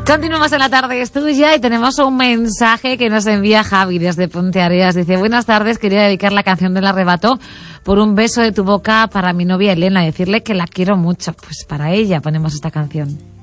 Continuamos en La Tarde es Tuya y tenemos un mensaje que nos envía Javi desde Ponteareas. Dice: buenas tardes, quería dedicar la canción del arrebato por un beso de tu boca para mi novia Elena, decirle que la quiero mucho. Pues para ella ponemos esta canción.